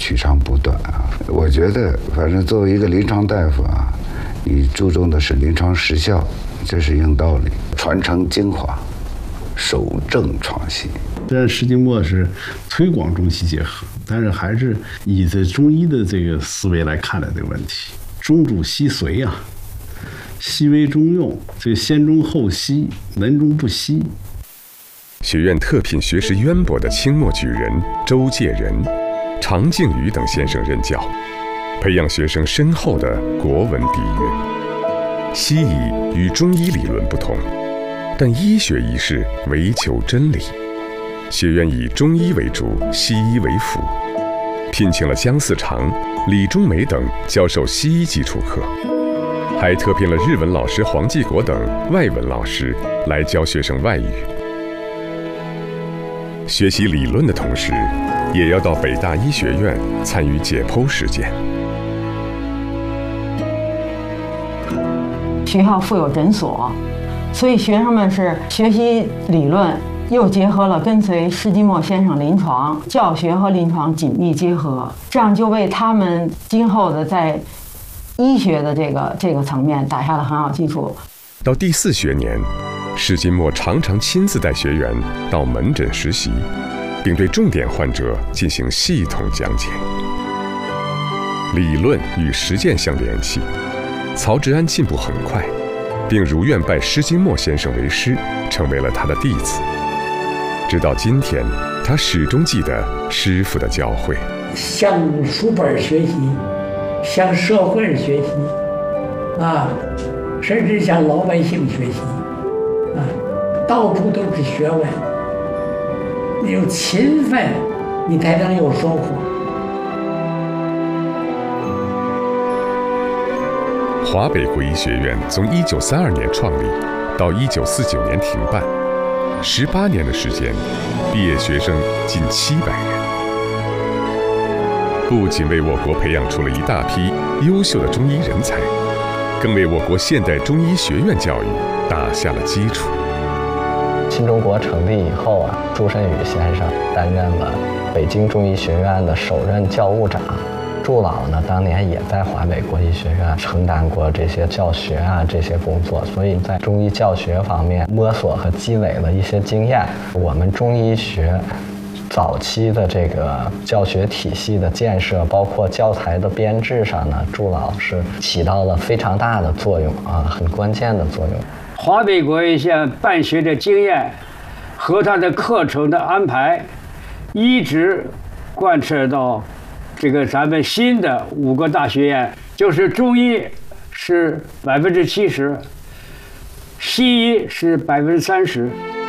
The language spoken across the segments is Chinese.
取长补短啊。我觉得，反正作为一个临床大夫啊，你注重的是临床实效，这是硬道理。传承精华，守正创新。 虽然石金墨是推广中西结合，但是还是以这中医的这个思维来看待这个问题。中主西随啊，西为中用，这个先中后西，能中不西。 学院特聘学识渊博的清末举人周介仁、常敬宇等先生任教，培养学生深厚的国文底蕴。西医与中医理论不同，但医学一事唯求真理。学院以中医为主，西医为辅，聘请了姜嗣长、李中梅等教授西医基础课，还特聘了日文老师黄继国等外文老师来教学生外语。学习理论的同时，也要到北大医学院参与解剖实践。 学校附有诊所，所以学生们是学习理论，又结合了跟随施金墨先生临床教学和临床紧密结合，这样就为他们今后的在医学的这个层面打下了很好基础。 到第4学年，施金墨常常亲自带学员到门诊实习，并对重点患者进行系统讲解。理论与实践相联系，曹植安进步很快，并如愿拜施金墨先生为师，成为了他的弟子。直到今天，他始终记得师父的教诲， 向书本学习，向社会学习，甚至向老百姓学习，到处都是学问。你有勤奋，你才能有收获。 华北国医学院从1932年创立到1949年停办，18年的时间，毕业学生近700人，不仅为我国培养出了一大批优秀的中医人才，更为我国现代中医学院教育打下了基础。 新中国成立以后朱振宇先生担任了北京中医学院的首任教务长。祝老呢，当年也在华北国医学院承担过这些教学这些工作，所以在中医教学方面摸索和积累了一些经验。我们中医学早期的这个教学体系的建设，包括教材的编制上呢，祝老是起到了非常大的作用很关键的作用。 华北国医学院办学的经验和他的课程的安排，一直贯彻到这个咱们新的5个大学院，就是中医是70%，西医是30%。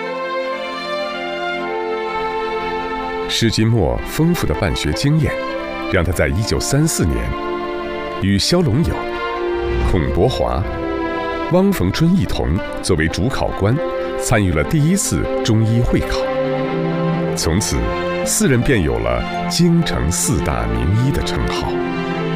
施金墨丰富的办学经验，让他在1934年与萧龙友、孔伯华、汪逢春一同作为主考官，参与了第1次中医会考。从此，4人便有了京城4大名医的称号。